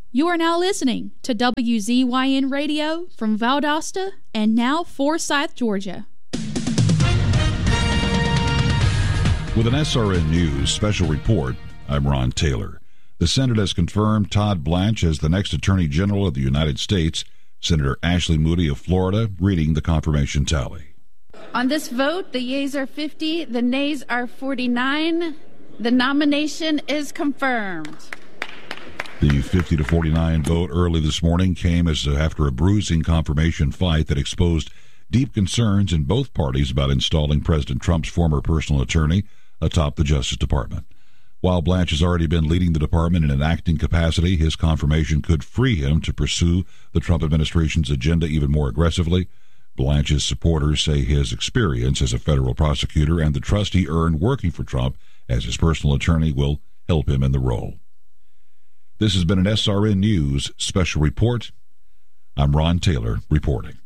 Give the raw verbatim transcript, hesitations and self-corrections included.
You are now listening to W Z Y N Radio from Valdosta and now Forsyth, Georgia. With an S R N News special report, I'm Ron Taylor. The Senate has confirmed Todd Blanche as the next Attorney General of the United States. Senator Ashley Moody of Florida reading the confirmation tally. On this vote, the yeas are fifty, the nays are forty-nine. The nomination is confirmed. The fifty to forty-nine vote early this morning came as uh, after a bruising confirmation fight that exposed deep concerns in both parties about installing President Trump's former personal attorney atop the Justice Department. While Blanche has already been leading the department in an acting capacity, his confirmation could free him to pursue the Trump administration's agenda even more aggressively. Blanche's supporters say his experience as a federal prosecutor and the trust he earned working for Trump as his personal attorney will help him in the role. This has been an S R N News special report. I'm Ron Taylor reporting.